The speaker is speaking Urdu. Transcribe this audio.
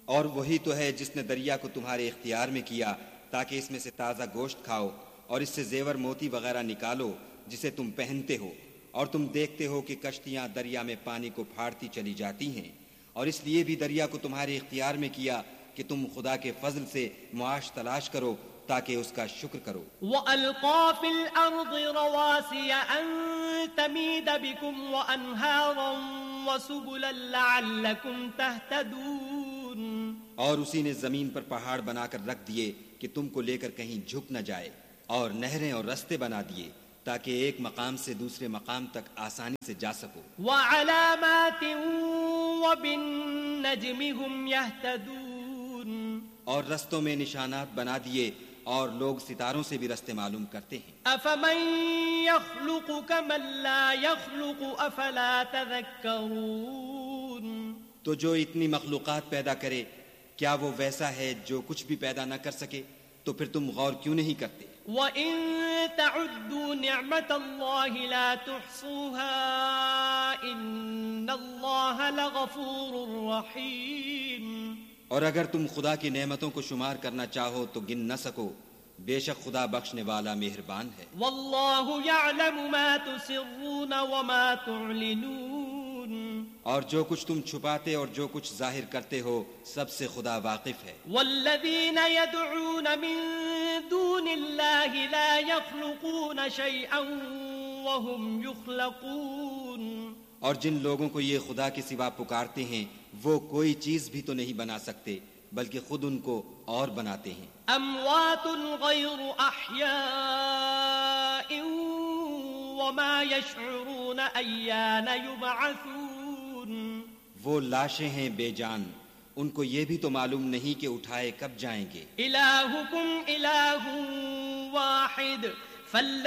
اور وہی تو ہے جس نے دریا کو تمہارے اختیار میں کیا تاکہ اس میں سے تازہ گوشت کھاؤ اور اس سے زیور موتی وغیرہ نکالو جسے تم پہنتے ہو، اور تم دیکھتے ہو کہ کشتیاں دریا میں پانی کو پھاڑتی چلی جاتی ہیں، اور اس لیے بھی دریا کو تمہارے اختیار میں کیا کہ تم خدا کے فضل سے معاش تلاش کرو تاکہ اس کا شکر کرو۔ وَأَلْقَى فِي الْأَرْضِ رَوَاسِيَ أَن تَمِيدَ بِكُمْ وَأَنْهَارًا وَسُبُلًا لَعَلَّكُمْ تَهْتَدُونَ، اور اسی نے زمین پر پہاڑ بنا کر رکھ دیے کہ تم کو لے کر کہیں جھک نہ جائے، اور نہریں اور رستے بنا دیے تاکہ ایک مقام سے دوسرے مقام تک آسانی سے جا سکو۔ وَعَلَامَاتٍ وَبِالنَّجْمِ هُمْ يَهْتَدُونَ، اور رستوں میں نشانات بنا دیے اور لوگ ستاروں سے بھی رستے معلوم کرتے ہیں۔ أَفَمَن يَخْلُقُ كَمَن لَّا يَخْلُقُ أَفَلَا تَذَكَّرُونَ، تو جو اتنی مخلوقات پیدا کرے کیا وہ ویسا ہے جو کچھ بھی پیدا نہ کر سکے؟ تو پھر تم غور کیوں نہیں کرتے؟ وَإِن تَعُدُّوا نِعْمَةَ اللَّهِ لَا تُحْصُوهَا إِنَّ اللَّهَ لَغَفُورٌ رَّحِيمٌ، اور اگر تم خدا کی نعمتوں کو شمار کرنا چاہو تو گن نہ سکو، بے شک خدا بخشنے والا مہربان ہے۔ وَاللَّهُ يَعْلَمُ مَا تُسِرُّونَ وَمَا تُعْلِنُونَ، اور جو کچھ تم چھپاتے اور جو کچھ ظاہر کرتے ہو سب سے خدا واقف ہے۔ وَالَّذِينَ يَدْعُونَ مِن دُونِ اللَّهِ لَا يَخْلُقُونَ شَيْئًا وَهُمْ يُخْلَقُونَ، اور جن لوگوں کو یہ خدا کے سوا پکارتے ہیں وہ کوئی چیز بھی تو نہیں بنا سکتے بلکہ خود ان کو اور بناتے ہیں۔ أَمْوَاتٌ غَيْرُ أَحْيَاءٍ وَمَا يَشْعُرُونَ أَيَّانَ يُبْعَثُونَ، وہ لاشیں ہیں بے جان، ان کو یہ بھی تو معلوم نہیں کہ اٹھائے کب جائیں گے۔ إِلَٰهُكُمْ إِلَٰهٌ وَاحِدٌ